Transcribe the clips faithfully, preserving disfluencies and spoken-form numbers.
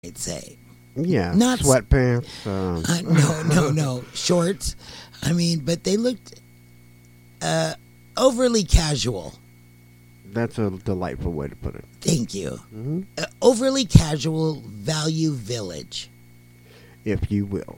I'd say. Yeah, Not sweatpants. Um. Uh, no, no, no. Shorts. I mean, but they looked uh, overly casual. That's a delightful way to put it. Thank you. Mm-hmm. Uh, overly casual Value Village. If you will.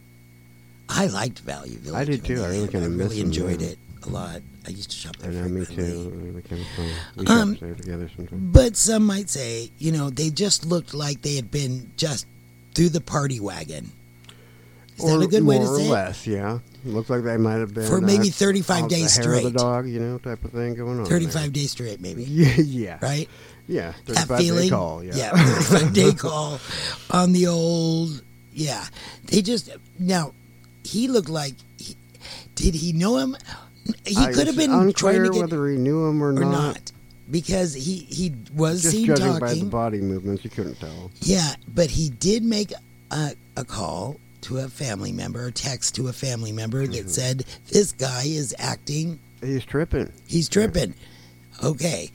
I liked Value Village. I did too. I really kind of I miss really them, enjoyed yeah. it a lot. I used to shop there I know, me frequently. too. Really kind of fun. We Um, shop there together sometimes. But some might say, you know, they just looked like they had been just through the party wagon. Is or that a good way to more or say it? less, yeah. Looks like they might have been For maybe uh, thirty-five on days the hair of straight. the dog, you know, type of thing going on. thirty-five days straight, maybe. there. Yeah, yeah, Right? yeah. That thirty-five feeling? day call. Yeah, Yeah, thirty-five day call on the old. Yeah. They just. Now, he looked like. He, did he know him? He I- could have it's been unclear trying to get. whether he knew him or, or not. not. Because he, he was Just seen judging talking. by the body movements, you couldn't tell. Yeah, but he did make a, a call to a family member, a text to a family member that Mm-hmm. said, this guy is acting, He's tripping. he's tripping. Okay.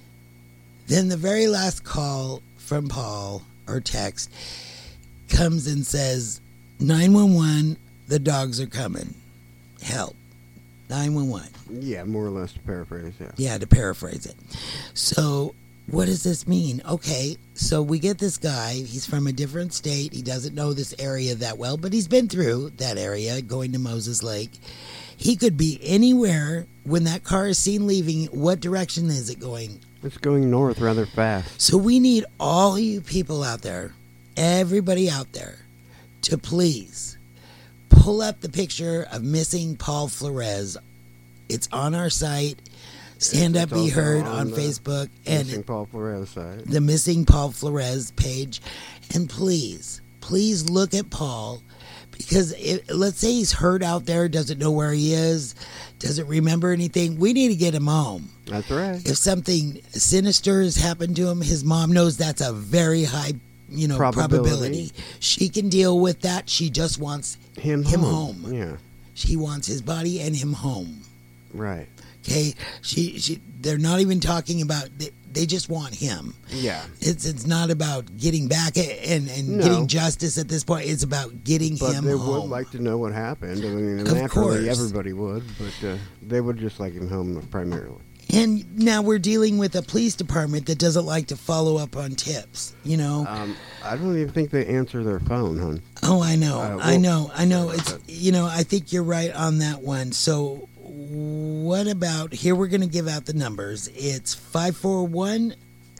Then the very last call from Paul, or text, comes and says, nine one one, the dogs are coming. Help. nine one one. Yeah, more or less to paraphrase. Yeah. Yeah, to paraphrase it. So, what does this mean? Okay, so we get this guy. He's from a different state. He doesn't know this area that well, but he's been through that area going to Moses Lake. He could be anywhere when that car is seen leaving. What direction is it going? It's going north rather fast. So, we need all you people out there, everybody out there, to please pull up the picture of missing Paul Flores. It's on our site. Stand It's Up Be also Heard on on the Facebook and Missing Paul Flores side. the Missing Paul Flores page. And please, please look at Paul, because it, let's say he's hurt out there, doesn't know where he is, doesn't remember anything. We need to get him home. That's right. If something sinister has happened to him, his mom knows that's a very high, you know, Probability. probability. She can deal with that. She just wants Him, him home. home. Yeah. She wants his body and him home. Right. Okay, she, she, they're not even talking about. They, they just want him. Yeah. It's it's not about getting back and and No. getting justice at this point. It's about getting But him they home. would like to know what happened. I mean, Of naturally, course. everybody would, but uh, they would just like him home primarily. And now we're dealing with a police department that doesn't like to follow up on tips. You know. Um, I don't even think they answer their phone, hon. oh, I know. uh, I well, know. I know. sorry It's about that. you know. I think you're right on that one. So. What about here? We're going to give out the numbers. It's five four one,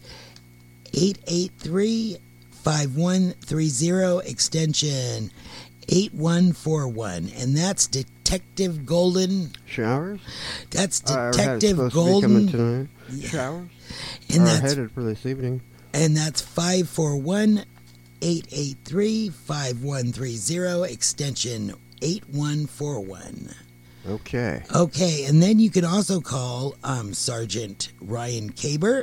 eight eight three, five one three zero, extension eight one four one. And that's Detective Golden. Showers? That's Are Detective supposed to be coming Golden. tonight? Showers? And are that's, headed for this evening. and that's five four one, eight eight three, five one three zero, extension eight one four one. Okay. Okay, and then you can also call um, Sergeant Ryan Caber,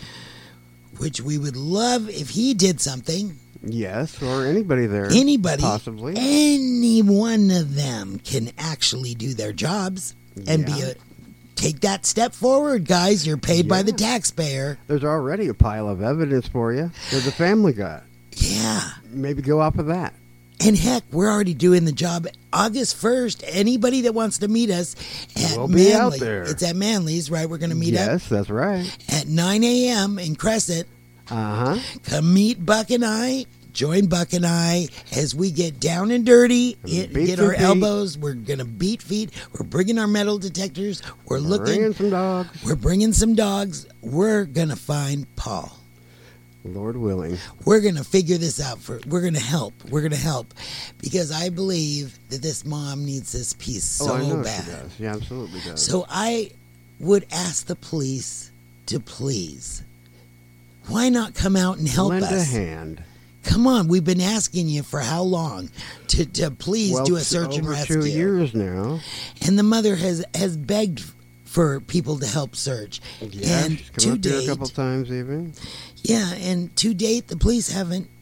which we would love if he did something. Yes, or anybody there. Anybody, Possibly. any one of them can actually do their jobs and be Yeah. a take that step forward, guys. You're paid by the Yeah. taxpayer. There's already a pile of evidence for you. There's a family guy. Yeah. Maybe go off of that. And heck, we're already doing the job. August first, anybody that wants to meet us at We'll Manly, be out there. it's at Manly's, right? We're going to meet up Yes, that's right. at nine a.m. in Crescent. Uh huh. Come meet Buck and I. Join Buck and I as we get down and dirty, it, Beat get some our feet. elbows. We're going to beat feet. We're bringing our metal detectors. We're looking. Bringing some dogs. We're bringing some dogs. We're going to find Paul. Lord willing. We're going to figure this out. For We're going to help. We're going to help. Because I believe that this mom needs this piece so oh, I know bad. she does. Yeah, absolutely does. So I would ask the police to please, why not come out and help Lend us? a hand. Come on, we've been asking you for how long to, to please well, do a t- search and over rescue. two years now. And the mother has, has begged for people to help search. Yeah, and she's to come up here date, a couple times even. yeah, and to date, the police haven't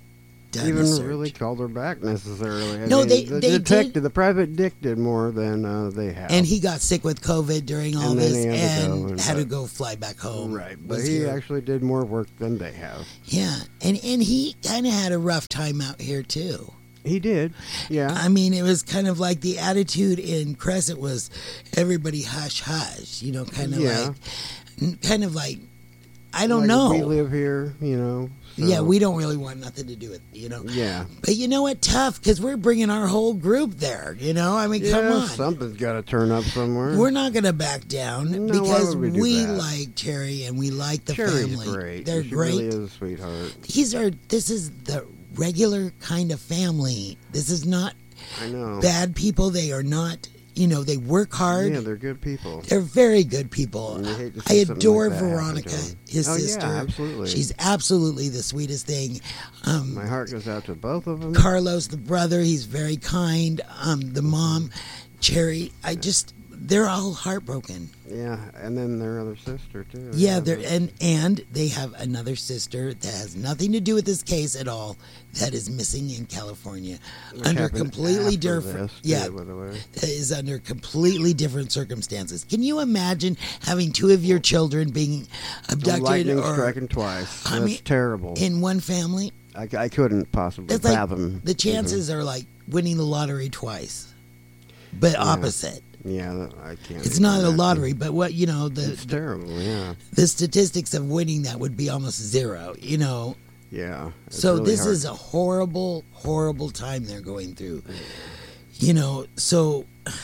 done even a search. really called her back necessarily. I No, mean, they- the they detective, did- the private dick did more than uh, they have. And he got sick with COVID during all And then this he had to go and and- had to go fly back home. right, but Was he here. actually did more work than they have. Yeah, and, and he kind of had a rough time out here, too. He did, yeah. I mean, it was kind of like the attitude in Crescent was everybody hush hush, you know, kind of Yeah. like, kind of like, I don't Like, know. We live here, you know. so- Yeah, we don't really want nothing to do with, you know. Yeah. But you know what? Tough, because we're bringing our whole group there, you know? I mean, Yeah, come on. something's got to turn up somewhere. We're not going to back down No, why because would we do we that? like Cherry and we like the Cherry's family. great. They're she great. really is a sweetheart. These are, this is the regular kind of family. This is not I know. bad people. They are not, you know, they work hard. Yeah, they're good people. They're very good people. And you hate to I see something adore like that happen Veronica, to 'em. his Oh, yeah, sister. absolutely. She's absolutely the sweetest thing. Um, My heart goes out to both of them. Carlos, the brother, he's very kind. Um, the mom, Cherry, I just, they're all heartbroken. Yeah, and then their other sister too. Yeah, they're but- and and they have another sister that has nothing to do with this case at all. That is missing in California which under happened completely after different. this, too, Yeah, by the way. that is under completely different circumstances. Can you imagine having two of your children being abducted Lightning or striking twice. I That's mean, terrible. in one family? I, I couldn't possibly It's like fathom. the chances are like winning the lottery twice, but opposite. Yeah, that- I can't. It's even not a imagine. lottery, but what you know the It's terrible. Yeah, the statistics of winning that would be almost zero. You know. yeah. It's So really this hard. is a horrible, horrible time they're going through. You know, so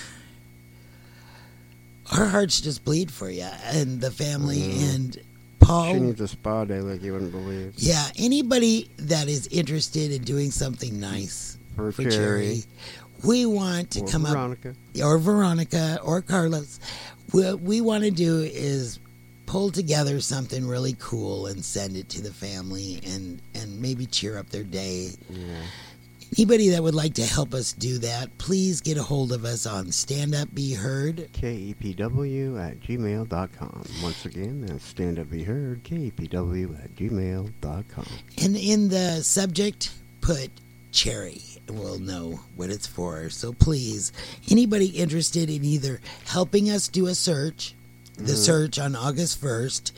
our hearts just bleed for you and the family and Paul. She needs a spa day like you wouldn't believe. Yeah, anybody that is interested in doing something nice For for Cherry. Cherry, we want to Or come Veronica. up, or Veronica, or Carlos. What we want to do is pull together something really cool and send it to the family and, and maybe cheer up their day. Yeah. Anybody that would like to help us do that, please get a hold of us on Stand Up Be Heard. K E P W at gmail dot com. Once again, that's Stand Up Be Heard, K E P W at gmail dot com. And in the subject, put Cherry, and we'll know what it's for. So please, anybody interested in either helping us do a search, the search on August first,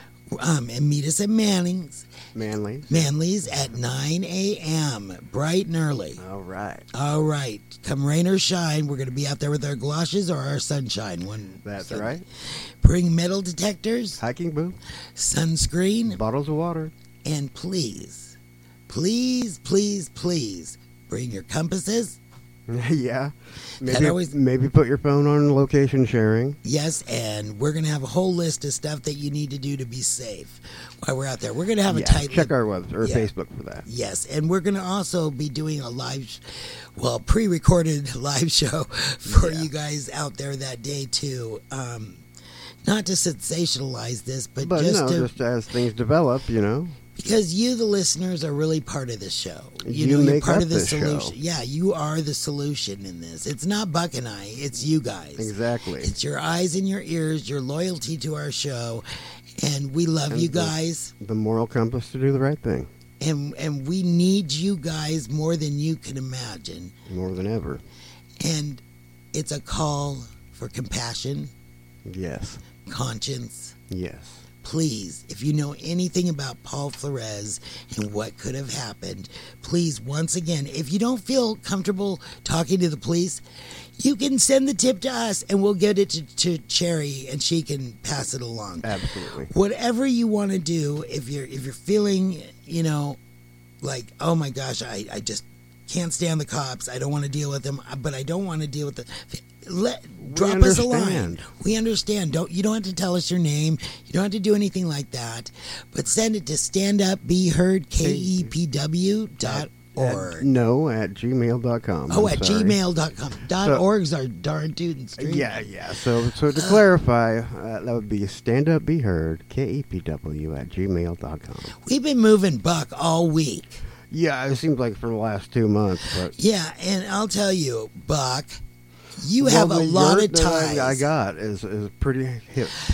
um, and meet us at Manning's, Manly. Manly's at nine a.m., bright and early. All right. All right. Come rain or shine, we're going to be out there with our galoshes or our sunshine. One. That's sun- right. Bring metal detectors, Hiking boot, sunscreen, bottles of water. and please, please, please, please bring your compasses. yeah. That Maybe, always- maybe put your phone on location sharing. Yes, and we're going to have a whole list of stuff that you need to do to be safe while we're out there. We're going to have a Yeah, tight check li- our web or Yeah. Facebook for that. Yes, and we're going to also be doing a live, sh- well, pre-recorded live show for Yeah. you guys out there that day too. Um, not to sensationalize this, but, But just no, to just as things develop, you know. because you, the listeners, are really part of the show. You, You know, you're make part up of the this show. solution. Yeah, you are the solution in this. It's not Buck and I. It's you guys. Exactly. It's your eyes and your ears, your loyalty to our show, and we love And you the- guys. The moral compass to do the right thing And and we need you guys more than you can imagine. more than ever. And it's a call for compassion, Yes. conscience. Yes. Please, if you know anything about Paul Flores and what could have happened, please, once again, if you don't feel comfortable talking to the police, you can send the tip to us and we'll get it to, to Cherry and she can pass it along. Absolutely. Whatever you want to do, if you're if you're feeling, you know, like, oh my gosh, I, I just can't stand the cops. I don't want to deal with them, but I don't want to deal with the. Let drop us a line. understand. We understand. Don't you don't have to tell us your name. You don't have to do anything like that. But send it to Stand Up Be Heard K E P W dot org. At, no, at gmail dot com. Oh, I'm at sorry. gmail dot com. Dot So- org's our darn tootin' street. Yeah, yeah. So, so to clarify, uh, that would be Stand Up Be Heard, K E P W at gmail dot com. We've been moving Buck all week. Yeah, it seems like for the last two months, but Yeah, and I'll tell you, Buck, you Well, have a the lot yurt of that ties. I, I got is is pretty hip.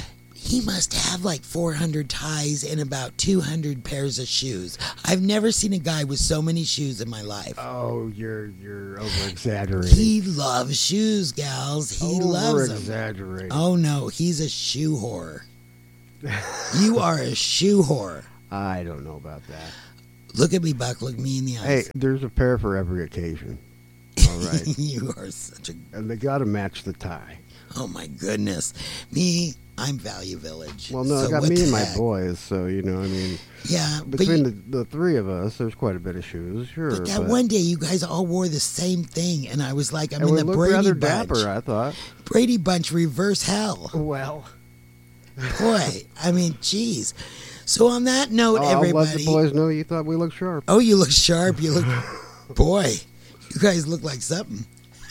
He must have like four hundred ties and about two hundred pairs of shoes. I've never seen a guy with so many shoes in my life. Oh, you're you're over exaggerating. He loves shoes, gals. He loves them. Exaggerating. Oh no, he's a shoe whore. You are a shoe whore. I don't know about that. Look at me, Buck. Look me in the eyes. Hey, there's a pair for every occasion. All right. You are such a... And they got to match the tie. Oh, my goodness. Me, I'm Value Village. Well, no, so I got what me the and my heck? boys, so, you know, I mean, Yeah, but, between you, the, the three of us, there's quite a bit of shoes, sure. but that one day you guys all wore the same thing, and I was like, I'm and in we the looked Brady rather Bunch. dapper, I thought. Brady Bunch reverse hell. Well. Boy, I mean, geez. So on that note, I'll everybody... let the boys know you thought we looked sharp. Oh, you look sharp. You look... Boy, you guys look like something.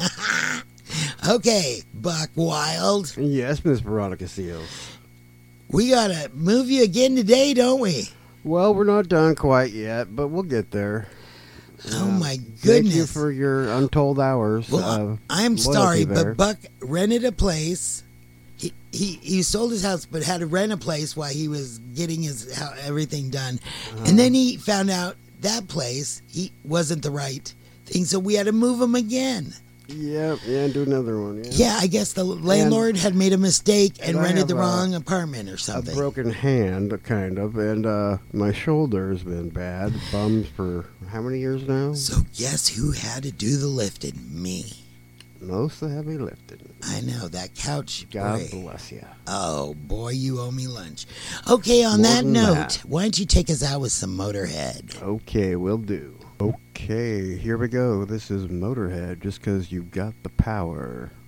Okay, Buck Wild. Yes, Miss Veronica Seals. We gotta move you again today, don't we? Well, we're not done quite yet, but we'll get there. Oh, Uh, my Thank goodness. you for your untold hours. Well, of I'm loyalty sorry, there. but Buck rented a place. He, he he sold his house, but had to rent a place while he was getting his how, everything done. Uh-huh. And then he found out that place he wasn't the right thing, so we had to move him again. Yep, yeah, do another one. Yeah, Yeah, I guess the landlord had made a mistake and, and I rented the have a- wrong apartment or a something. broken hand, kind of, and uh, my shoulder's been bad, bummed for how many years now? So guess who had to do the lifting? Me. Most of the heavy lifting. I know, that couch. God boy. bless you. Oh, boy, you owe me lunch. Okay, on More that than note, that. why don't you take us out with some Motorhead? Okay, will do. Okay, here we go. This is Motorhead, just 'cause you've got the power.